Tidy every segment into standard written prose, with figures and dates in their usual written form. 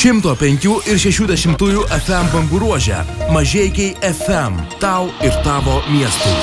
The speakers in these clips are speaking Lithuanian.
105 ir 60 FM bangų ruože. Mažeikiai FM. Tau ir tavo miestui.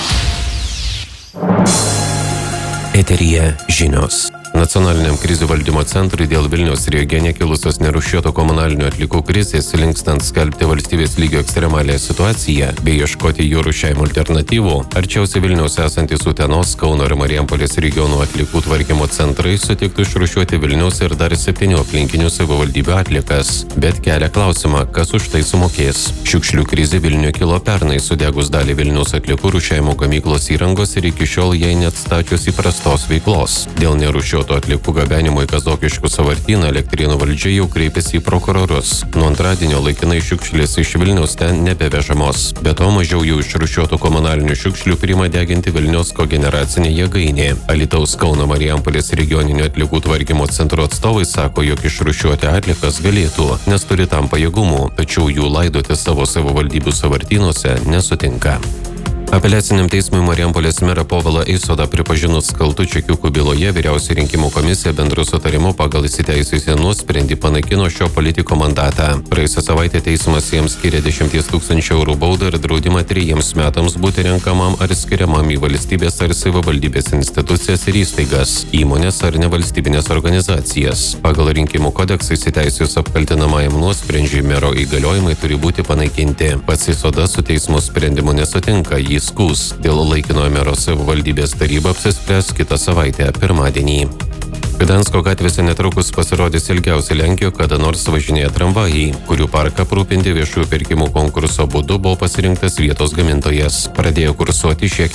Eteryje žinios. Nacionaliniam krizių valdymo centrui dėl Vilniaus regione kilusios nerūšiuoto komunalinių atliekų krizės linkstant skelbti valstybės lygio ekstremalią situaciją bei ieškoti jų rūšiavimo alternatyvų, arčiausiai Vilniaus esantis Utenos, Kauno ir Marijampolės regionų atliekų tvarkymo centrai sutiktų išrūšiuoti Vilniaus ir dar 7 aplinkinių savivaldybių atliekas, bet kelia klausimą, kas už tai sumokės. Šiukšlių krizė Vilniuje kilo pernai sudegus dalį Vilniaus atliekų rūšiavimo gamyklos įrangos ir iki šiol jai neatstačius įprastos veiklos. Dėl nerūšiuoto atliekų gabenimo į Kazokiškų sąvartyną Elektrėnų valdžia jau kreipėsi į prokurorus. Nuo antradienio laikinai šiukšlės iš Vilniaus ten nebevežamos. Be to mažiau jau išrūšiuotų komunalinių šiukšlių priima deginti Vilniaus kogeneracinė jėgainė. Alytaus, Kauno, Marijampolės regioninio atliekų tvarkymo centro atstovai sako, jog išrūšiuoti atliekas galėtų, nes turi tam pajėgumų, tačiau jų laidoti savo savivaldybių sąvartynuose nesutinka. Apeliaciniam teismui Marijampolės merą Povilą Eisodą pripažinus kaltu čekiukų byloje Vyriausioji rinkimų komisija bendru sutarimu pagal įsiteisėjusį nuosprendį panaikino šio politiko mandatą. Praėjusią savaitę teismas jiems skyrė 10 000 eurų baudą ir draudimą 3 metams būti renkamam ar skiriamam į valstybės ar savivaldybės institucijas ir įstaigas, įmonės ar nevalstybinės organizacijas. Pagal rinkimų kodeksą įsiteisėjus apkaltinamajam nuosprendžiui mero įgaliojimai turi būti panaikinti. Pats Eisoda su teismo sprendimu nesutinka, jį skųs. Dėl laikinojo mero savivaldybės taryba apsispręs kitą savaitę, pirmadienį. Gdansko gatvėse netrukus pasirodys ilgiausi Lenkijoje kada nors važinėję tramvajai, kurių parką aprūpinti viešųjų pirkimų konkurso būdu buvo pasirinktas vietos gamintojas. Pradėjo kursuoti šie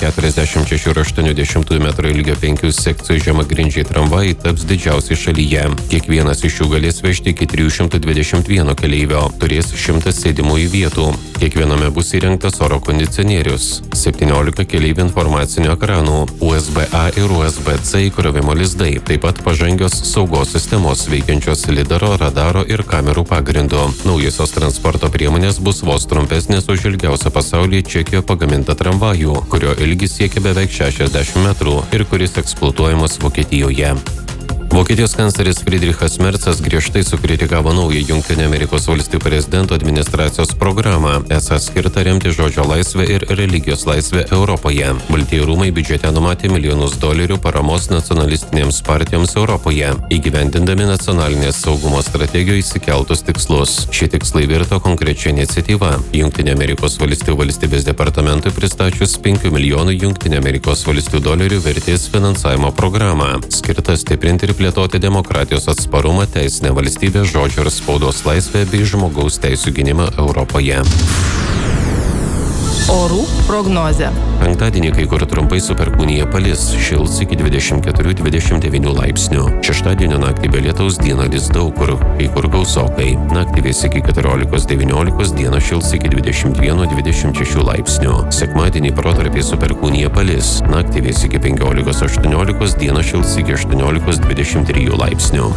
46,8 m ilgio 5 sekcijų žemagrindžiai tramvajai taps didžiausi šalyje. Kiekvienas iš jų galės vežti iki 321 keleivio, turės 100 sėdimųjų vietų. Kiekviename bus įrengtas oro kondicionierius, 17 keleivių informacinių ekranų, USB-A ir USB-C įkrovimo lizdai, taip pat pažangios saugos sistemos veikiančios lidaro, radaro ir kamerų pagrindu. Naujosios transporto priemonės bus vos trumpesnės už ilgiausią pasaulyje Čekijoje pagamintą tramvajų, kurio ilgis siekia beveik 60 metrų ir kuris eksploatuojamas Vokietijoje. Vokietijos kancleris Friedrichas Merzas griežtai sukritikavo naują Jungtinių Amerikos valstijų prezidento administracijos programą, esą skirtą remti žodžio laisvę ir religijos laisvę Europoje. Baltieji rūmai biudžete numatė milijonus dolerių paramos nacionalistinėms partijoms Europoje, įgyvendindami nacionalinės saugumo strategijoje įsikeltus tikslus. Šie tikslai virto konkrečia iniciatyva. Jungtinių Amerikos valstijų valstybės departamentui pristačius 5 milijonų Jungtinių Amerikos valstijų dolerių vertės finansavimo programą, skirtą stiprinti ir plėtoti demokratijos atsparumą, teisinę valstybę, žodžio ir spaudos laisvę bei žmogaus teisių gynimą Europoje. Orų prognozė. Penktadienį kai kur trumpai su perkūnija palis, šils iki 24-29 laipsnių. Šeštadienio naktį be lietaus dieną lis daug kur, kai kur gausokai. Naktį vės iki 14-19, dieną šils iki 21-26 laipsnių. Sekmadienį protarpiai su perkūnija palis, naktį vės iki 15-18, dieną šils iki 18-23 laipsnių.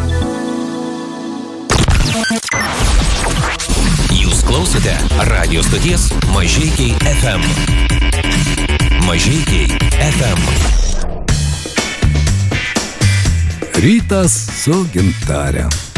Jūs klausote radio stoties Mažeikiai FM. Mažeikiai FM. Rytas su Gintare.